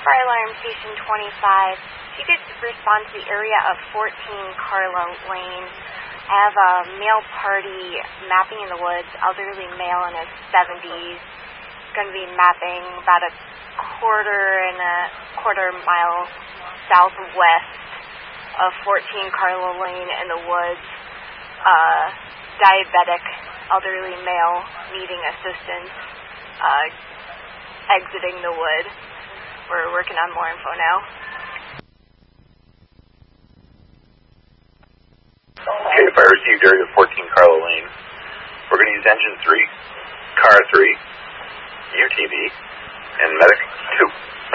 Fire Alarm Station 25. If you could respond to the area of 14 Carla Lane. I have a male party mapping in the woods, elderly male in his 70s. Going to be mapping about a quarter mile southwest of 14 Carla Lane in the woods. Diabetic elderly male needing assistance, exiting the wood. We're working on more info now. Okay, if I received area 14 Carla Lane, we're going to use engine 3, car 3, UTV, and medic 2.